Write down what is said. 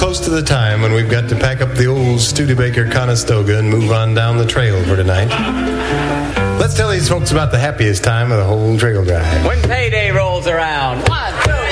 close to the time when we've got to pack up the old Studebaker Conestoga and move on down the trail for tonight. Let's tell these folks about the happiest time of the whole trail drive. When payday rolls around, 1,